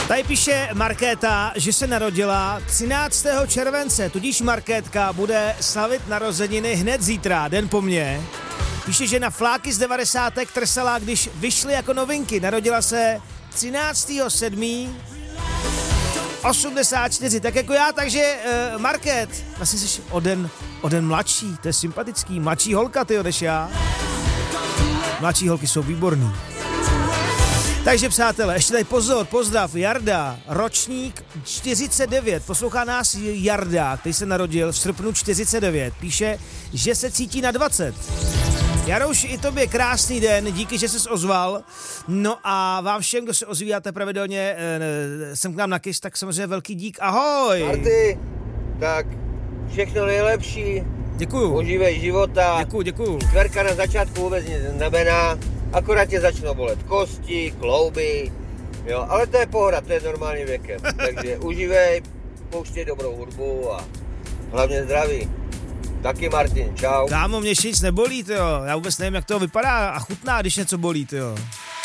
Tady píše Markéta, že se narodila 13. července, tudíž Markétka bude slavit narozeniny hned zítra, den po mně. Píše, že na fláky z 90. trsala, když vyšly jako novinky. Narodila se 13.7. 84, tak jako já, takže Market, vlastně jsi o den mladší, to je sympatický, mladší holka, tyjo, než já. Mladší holky jsou výborný. Takže přátelé, ještě tady pozdrav, Jarda, ročník 49, poslouchá nás Jarda, který se narodil v srpnu 49, píše, že se cítí na 20. Jarouš, i tobě krásný den, díky, že ses ozval. No a vám všem, kdo se ozvíjáte pravidelně sem k nám na KISS, tak samozřejmě velký dík, ahoj! Marty, tak všechno nejlepší. Děkuju. Užívej života. Děkuju. Čtverka na začátku vůbec nic neznamená, akorát tě začnou bolet kosti, klouby, jo, ale to je pohoda, to je normálním věkem. Takže užívej, pouštěj dobrou hudbu a hlavně zdraví. Taky Martin, čau. Kámo, mě nic nebolí, tyjo. Já vůbec nevím, jak to vypadá a chutná, když něco bolí, tyjo.